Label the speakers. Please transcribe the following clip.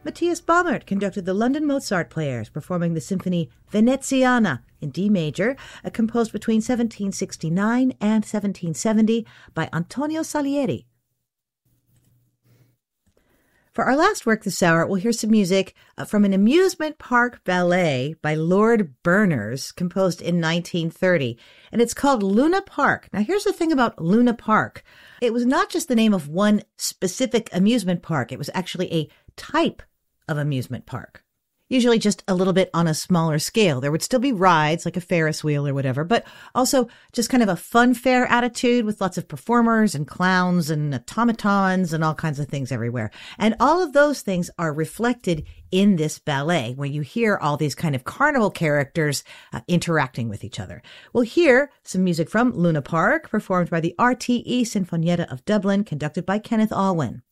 Speaker 1: Matthias Baumert conducted the London Mozart Players, performing the symphony Veneziana in D major, composed between 1769 and 1770 by Antonio Salieri. For our last work this hour, we'll hear some music from an amusement park ballet by Lord Berners, composed in 1930, and it's called Luna Park. Now, here's the thing about Luna Park. It was not just the name of one specific amusement park. It was actually a type of amusement park, usually just a little bit on a smaller scale. There would still be rides like a Ferris wheel or whatever, but also just kind of a fun fair attitude with lots of performers and clowns and automatons and all kinds of things everywhere. And all of those things are reflected in this ballet, where you hear all these kind of carnival characters interacting with each other. We'll hear some music from Luna Park, performed by the RTE Sinfonietta of Dublin, conducted by Kenneth Alwyn.